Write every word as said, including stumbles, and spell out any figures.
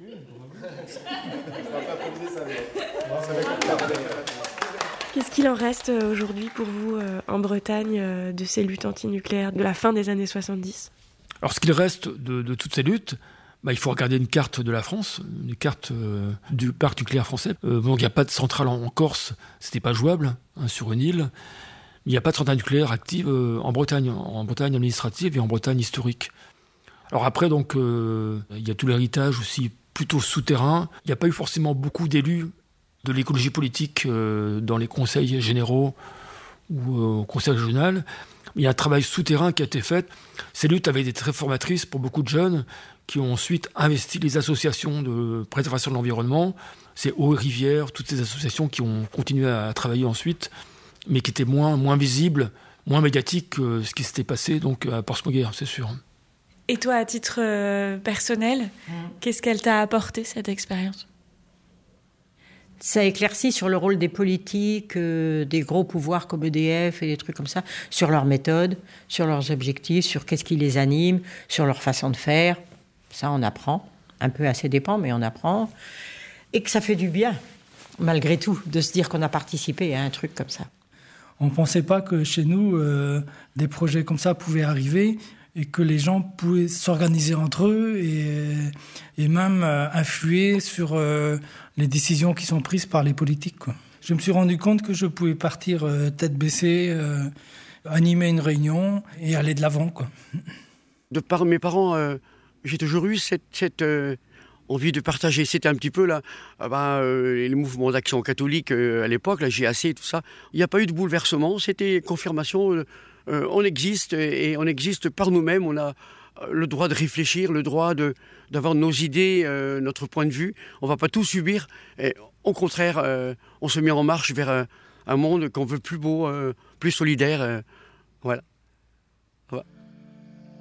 Qu'est-ce qu'il en reste aujourd'hui pour vous en Bretagne de ces luttes antinucléaires de la fin des années soixante-dix ? Alors ce qu'il reste de, de toutes ces luttes, bah, il faut regarder une carte de la France, une carte euh, du parc nucléaire français. Euh, bon, il n'y a pas de centrale en, en Corse, c'était pas jouable, hein, sur une île. Il n'y a pas de centrale nucléaire active euh, en Bretagne, en Bretagne administrative et en Bretagne historique. Alors après, donc, euh, il y a tout l'héritage aussi plutôt souterrain. Il n'y a pas eu forcément beaucoup d'élus de l'écologie politique euh, dans les conseils généraux ou euh, au conseil régional. Il y a un travail souterrain qui a été fait. Ces luttes avaient été très formatrices pour beaucoup de jeunes qui ont ensuite investi les associations de préservation de l'environnement, ces Eaux et Rivières, toutes ces associations qui ont continué à travailler ensuite, mais qui étaient moins, moins visibles, moins médiatiques que ce qui s'était passé donc, à Portsmouth, c'est sûr. Et toi, à titre euh, personnel, mmh. qu'est-ce qu'elle t'a apporté, cette expérience ? Ça éclaircit sur le rôle des politiques, euh, des gros pouvoirs comme E D F et des trucs comme ça, sur leurs méthodes, sur leurs objectifs, sur qu'est-ce qui les anime, sur leur façon de faire. Ça, on apprend, un peu à ses dépens, mais on apprend. Et que ça fait du bien, malgré tout, de se dire qu'on a participé à un truc comme ça. On ne pensait pas que chez nous, euh, des projets comme ça pouvaient arriver et que les gens pouvaient s'organiser entre eux et, et même euh, influer sur euh, les décisions qui sont prises par les politiques, quoi. Je me suis rendu compte que je pouvais partir euh, tête baissée, euh, animer une réunion et aller de l'avant, quoi. De par mes parents, euh, j'ai toujours eu cette, cette euh, envie de partager. C'était un petit peu là, ah bah, euh, les mouvements d'action catholique euh, à l'époque, la G A C et tout ça. Il n'y a pas eu de bouleversement, c'était confirmation. Euh, Euh, on existe et on existe par nous-mêmes. On a le droit de réfléchir, le droit de, d'avoir nos idées, euh, notre point de vue. On ne va pas tout subir. Et, au contraire, euh, on se met en marche vers un, un monde qu'on veut plus beau, euh, plus solidaire. Euh, voilà.